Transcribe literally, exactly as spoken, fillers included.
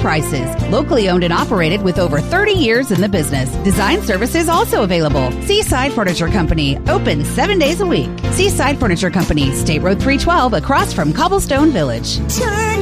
prices. Locally owned and operated with over thirty years in the business. Design services also available. Seaside Furniture Company, open seven days a week. Seaside Furniture Company, State Road three twelve, across from Cobblestone Village. Turn